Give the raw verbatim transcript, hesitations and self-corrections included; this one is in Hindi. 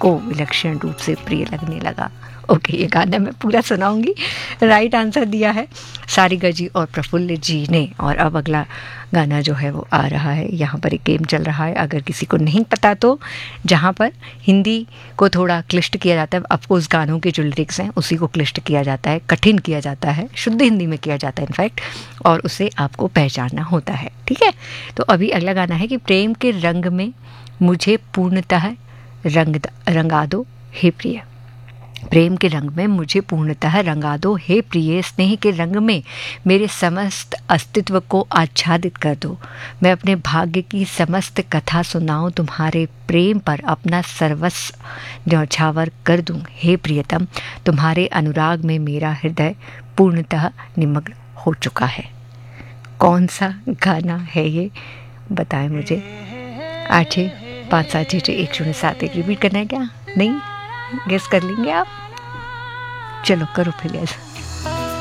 को विलक्षण रूप से प्रिय लगने लगा। ओके, ये गाना मैं पूरा सुनाऊंगी। राइट आंसर दिया है सारिका जी और प्रफुल्ल जी ने। और अब अगला गाना जो है वो आ रहा है। यहाँ पर एक गेम चल रहा है, अगर किसी को नहीं पता तो, जहाँ पर हिंदी को थोड़ा क्लिष्ट किया जाता है। अफकोर्स गानों के जो लिरिक्स हैं उसी को क्लिष्ट किया जाता है, कठिन किया जाता है, शुद्ध हिंदी में किया जाता है इनफैक्ट, और उसे आपको पहचानना होता है। ठीक है, तो अभी अगला गाना है कि प्रेम के रंग में मुझे पूर्णतः रंग रंगा दो हे प्रिय। प्रेम के रंग में मुझे पूर्णतः रंगा दो हे प्रिय। स्नेह के रंग में मेरे समस्त अस्तित्व को आच्छादित कर दो। मैं अपने भाग्य की समस्त कथा सुनाऊं, तुम्हारे प्रेम पर अपना सर्वस्व न्यौछावर कर दूं हे प्रियतम। तुम्हारे अनुराग में मेरा हृदय पूर्णतः निमग्न हो चुका है। कौन सा गाना है ये, बताएं मुझे। आठ छः पाँच सात छः छः एक शून्य सात एक रिपीट करना है क्या? नहीं, गेस कर लेंगे आप? चलो करो फिर गेस।